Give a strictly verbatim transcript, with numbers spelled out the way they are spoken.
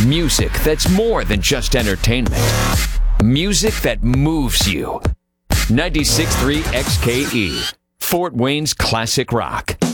Music that's more than just entertainment. Music that moves you. ninety-six point three X K E, Fort Wayne's classic rock.